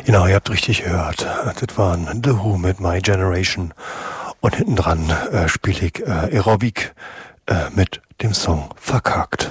Genau, ihr habt richtig gehört. Das waren The Who mit My Generation. Und hinten dran spiele ich Aerobic mit dem Song Verkackt.